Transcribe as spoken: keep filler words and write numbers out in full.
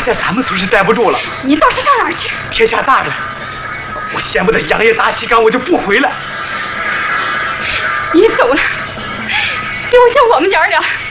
在咱们村是待不住了。 你倒是上哪儿去？ 天下大了，我嫌不得杨爷打旗杆，我就不回来。 你走了，留下我们娘俩。